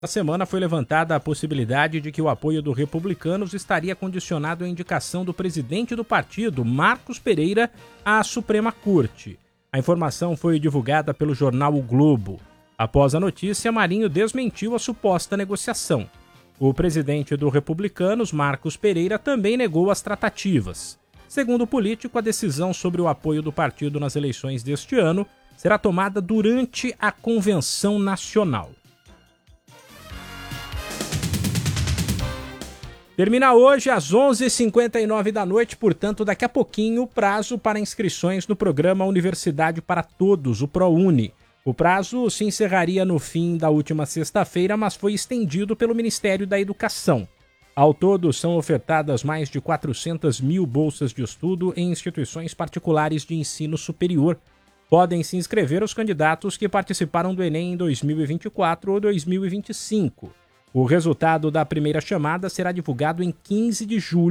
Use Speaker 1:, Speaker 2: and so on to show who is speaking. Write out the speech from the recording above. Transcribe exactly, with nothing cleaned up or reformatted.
Speaker 1: Na semana foi levantada a possibilidade de que o apoio do Republicanos estaria condicionado à indicação do presidente do partido, Marcos Pereira, à Suprema Corte. A informação foi divulgada pelo jornal O Globo. Após a notícia, Marinho desmentiu a suposta negociação. O presidente do Republicanos, Marcos Pereira, também negou as tratativas. Segundo o político, a decisão sobre o apoio do partido nas eleições deste ano será tomada durante a convenção nacional. Termina hoje às onze e cinquenta e nove da noite, portanto, daqui a pouquinho, o prazo para inscrições no programa Universidade para Todos, o ProUni. O prazo se encerraria no fim da última sexta-feira, mas foi estendido pelo Ministério da Educação. Ao todo, são ofertadas mais de quatrocentas mil bolsas de estudo em instituições particulares de ensino superior. Podem se inscrever os candidatos que participaram do Enem em dois mil e vinte e quatro ou dois mil e vinte e cinco. O resultado da primeira chamada será divulgado em quinze de julho.